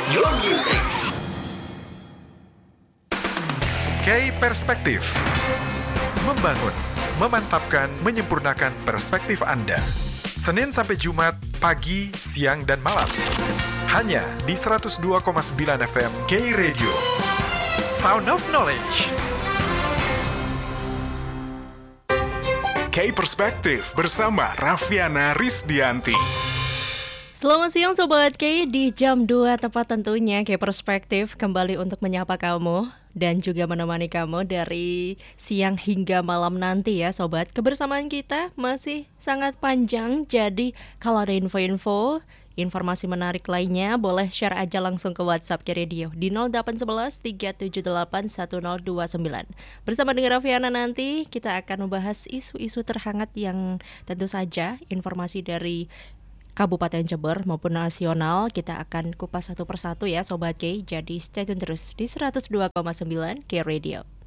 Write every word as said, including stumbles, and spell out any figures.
your music. K Perspektif. Membangun, memantapkan, menyempurnakan perspektif Anda. Senin sampai Jumat, pagi, siang, dan malam. Hanya di seratus dua koma sembilan F M K Radio. Sound of Knowledge. K Perspektif bersama Raffiana Rizdianti. Selamat siang Sobat K, di jam dua tepat tentunya K Perspektif kembali untuk menyapa kamu dan juga menemani kamu dari siang hingga malam nanti ya Sobat. Kebersamaan kita masih sangat panjang, jadi kalau ada info-info, informasi menarik lainnya boleh share aja langsung ke WhatsApp K Radio di nol delapan satu satu tiga tujuh delapan satu nol dua sembilan. Bersama dengan Raffiana nanti kita akan membahas isu-isu terhangat yang tentu saja informasi dari Kabupaten Jember maupun nasional kita akan kupas satu persatu ya Sobat K. Jadi stay tune terus di seratus dua koma sembilan K Radio.